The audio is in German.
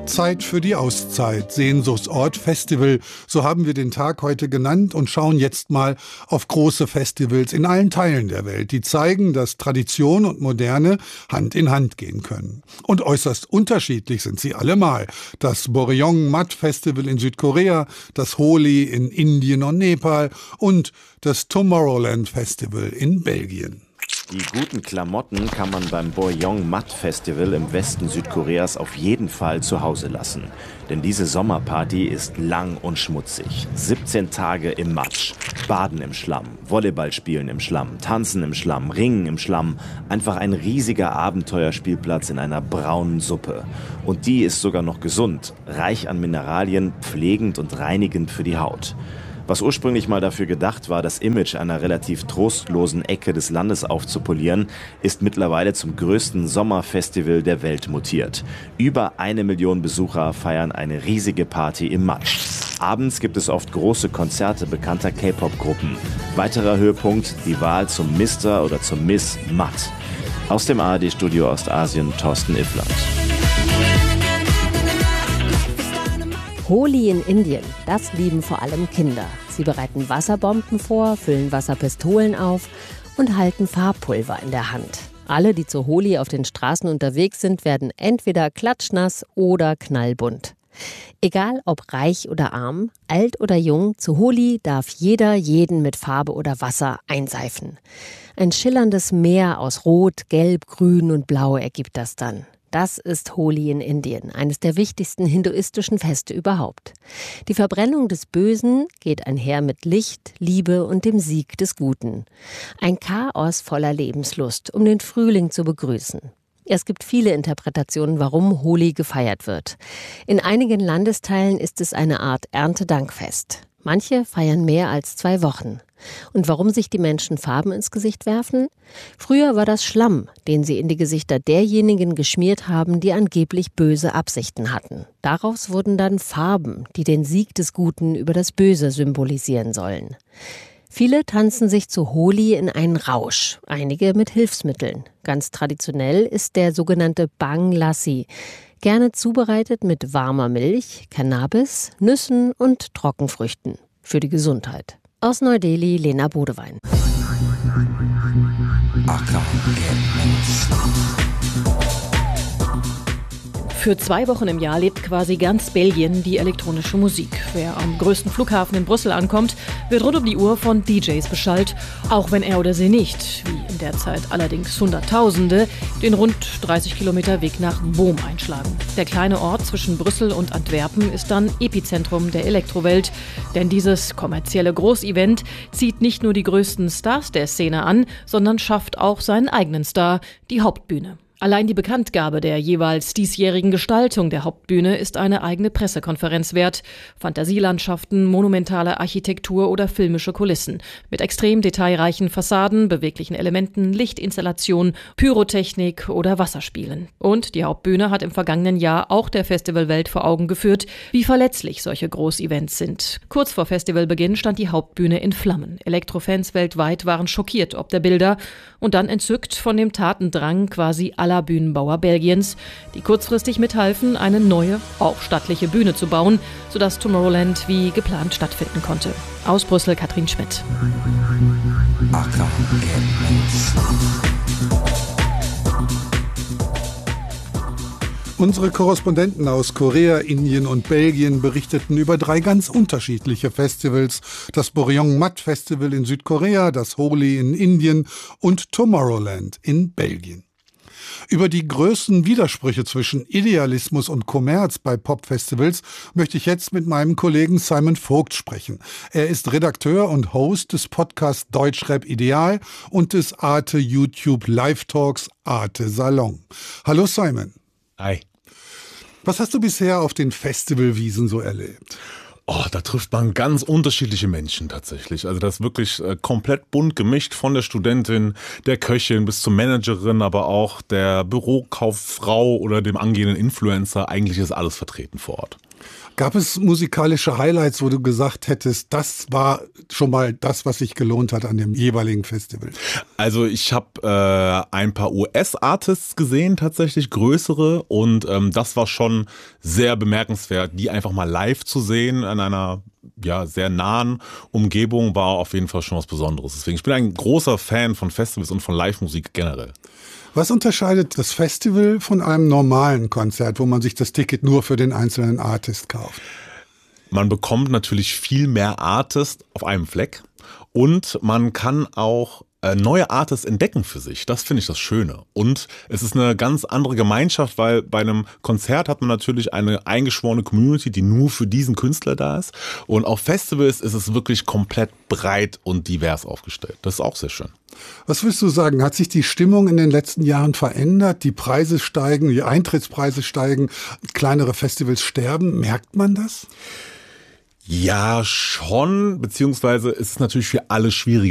Zeit für die Auszeit, Sehnsuchtsort Festival, so haben wir den Tag heute genannt und schauen jetzt mal auf große Festivals in allen Teilen der Welt, die zeigen, dass Tradition und Moderne Hand in Hand gehen können. Und äußerst unterschiedlich sind sie allemal. Das Boryong Mat Festival in Südkorea, das Holi in Indien und Nepal und das Tomorrowland Festival in Belgien. Die guten Klamotten kann man beim Boryong Mat Festival im Westen Südkoreas auf jeden Fall zu Hause lassen. Denn diese Sommerparty ist lang und schmutzig. 17 Tage im Matsch, Baden im Schlamm, Volleyball spielen im Schlamm, Tanzen im Schlamm, Ringen im Schlamm. Einfach ein riesiger Abenteuerspielplatz in einer braunen Suppe. Und die ist sogar noch gesund, reich an Mineralien, pflegend und reinigend für die Haut. Was ursprünglich mal dafür gedacht war, das Image einer relativ trostlosen Ecke des Landes aufzupolieren, ist mittlerweile zum größten Sommerfestival der Welt mutiert. Über 1 Million Besucher feiern eine riesige Party im Matsch. Abends gibt es oft große Konzerte bekannter K-Pop-Gruppen. Weiterer Höhepunkt, die Wahl zum Mr. oder zum Miss Mat. Aus dem ARD-Studio Ostasien, Thorsten Iffland. Holi in Indien, das lieben vor allem Kinder. Sie bereiten Wasserbomben vor, füllen Wasserpistolen auf und halten Farbpulver in der Hand. Alle, die zur Holi auf den Straßen unterwegs sind, werden entweder klatschnass oder knallbunt. Egal ob reich oder arm, alt oder jung, zu Holi darf jeder jeden mit Farbe oder Wasser einseifen. Ein schillerndes Meer aus Rot, Gelb, Grün und Blau ergibt das dann. Das ist Holi in Indien, eines der wichtigsten hinduistischen Feste überhaupt. Die Verbrennung des Bösen geht einher mit Licht, Liebe und dem Sieg des Guten. Ein Chaos voller Lebenslust, um den Frühling zu begrüßen. Es gibt viele Interpretationen, warum Holi gefeiert wird. In einigen Landesteilen ist es eine Art Erntedankfest. Manche feiern mehr als 2 Wochen. Und warum sich die Menschen Farben ins Gesicht werfen? Früher war das Schlamm, den sie in die Gesichter derjenigen geschmiert haben, die angeblich böse Absichten hatten. Daraus wurden dann Farben, die den Sieg des Guten über das Böse symbolisieren sollen. Viele tanzen sich zu Holi in einen Rausch, einige mit Hilfsmitteln. Ganz traditionell ist der sogenannte Bang Lassi, gerne zubereitet mit warmer Milch, Cannabis, Nüssen und Trockenfrüchten. Für die Gesundheit. Aus Neu-Delhi, Lena Bodewein. Für 2 Wochen im Jahr lebt quasi ganz Belgien die elektronische Musik. Wer am größten Flughafen in Brüssel ankommt, wird rund um die Uhr von DJs beschallt, auch wenn er oder sie nicht, wie in der Zeit allerdings Hunderttausende, den rund 30 Kilometer Weg nach Boom einschlagen. Der kleine Ort zwischen Brüssel und Antwerpen ist dann Epizentrum der Elektrowelt, denn dieses kommerzielle Großevent zieht nicht nur die größten Stars der Szene an, sondern schafft auch seinen eigenen Star, die Hauptbühne. Allein die Bekanntgabe der jeweils diesjährigen Gestaltung der Hauptbühne ist eine eigene Pressekonferenz wert. Fantasielandschaften, monumentale Architektur oder filmische Kulissen. Mit extrem detailreichen Fassaden, beweglichen Elementen, Lichtinstallationen, Pyrotechnik oder Wasserspielen. Und die Hauptbühne hat im vergangenen Jahr auch der Festivalwelt vor Augen geführt, wie verletzlich solche Großevents sind. Kurz vor Festivalbeginn stand die Hauptbühne in Flammen. Elektrofans weltweit waren schockiert ob der Bilder und dann entzückt von dem Tatendrang quasi aller Bühnenbauer Belgiens, die kurzfristig mithalfen, eine neue, auch stattliche Bühne zu bauen, sodass Tomorrowland wie geplant stattfinden konnte. Aus Brüssel, Katrin Schmidt. Unsere Korrespondenten aus Korea, Indien und Belgien berichteten über 3 ganz unterschiedliche Festivals. Das Boryong Mat Festival in Südkorea, das Holi in Indien und Tomorrowland in Belgien. Über die größten Widersprüche zwischen Idealismus und Kommerz bei Popfestivals möchte ich jetzt mit meinem Kollegen Simon Vogt sprechen. Er ist Redakteur und Host des Podcasts Deutschrap Ideal und des Arte YouTube Live Talks Arte Salon. Hallo Simon. Hi. Was hast du bisher auf den Festivalwiesen so erlebt? Oh, da trifft man ganz unterschiedliche Menschen tatsächlich. Also das ist wirklich komplett bunt gemischt, von der Studentin, der Köchin bis zur Managerin, aber auch der Bürokauffrau oder dem angehenden Influencer. Eigentlich ist alles vertreten vor Ort. Gab es musikalische Highlights, wo du gesagt hättest, das war schon mal das, was sich gelohnt hat an dem jeweiligen Festival? Also ich habe ein paar US-Artists gesehen, tatsächlich größere, und das war schon sehr bemerkenswert, die einfach mal live zu sehen in einer sehr nahen Umgebung war auf jeden Fall schon was Besonderes. Deswegen, ich bin ein großer Fan von Festivals und von Live-Musik generell. Was unterscheidet das Festival von einem normalen Konzert, wo man sich das Ticket nur für den einzelnen Artist kauft? Man bekommt natürlich viel mehr Artists auf einem Fleck und man kann auch neue Artists entdecken für sich. Das finde ich das Schöne. Und es ist eine ganz andere Gemeinschaft, weil bei einem Konzert hat man natürlich eine eingeschworene Community, die nur für diesen Künstler da ist. Und auf Festivals ist es wirklich komplett breit und divers aufgestellt. Das ist auch sehr schön. Was würdest du sagen? Hat sich die Stimmung in den letzten Jahren verändert? Die Preise steigen, die Eintrittspreise steigen, kleinere Festivals sterben. Merkt man das? Ja, schon, beziehungsweise ist es natürlich für alle schwierig.